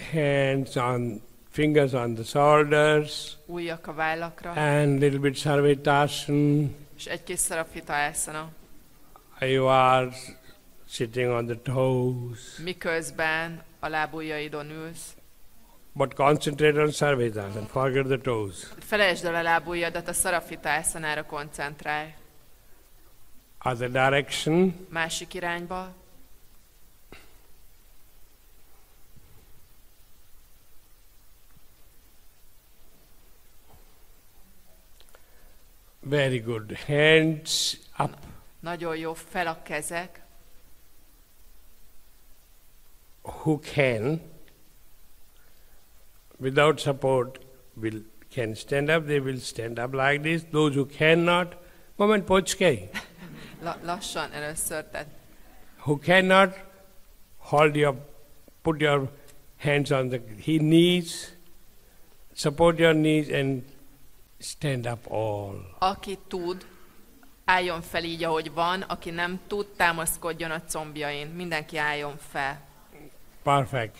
hands on, fingers on the shoulders, ujjak a vállakra, and little bit Sarvitasana. és egy kis Sarvasana. You are sitting on the toes. Miközben a lábujjaidon ülsz. But concentrate on Sarvitasana, forget the toes. Felejtsd el a lábujjadat, a Sarvasanára koncentrálj. Other direction. Másik irányba. Very good. Hands up. Nagyon jó, fel a kezek. Who can, without support, can stand up, they will stand up like this. Those who cannot, moment počkej. Lassan először, tehát Who cannot, put your hands on the knees, support your knees and stand up all. aki tud, álljon fel így, ahogy van, aki nem tud, támaszkodjon a combjain. Mindenki álljon fel. Perfect.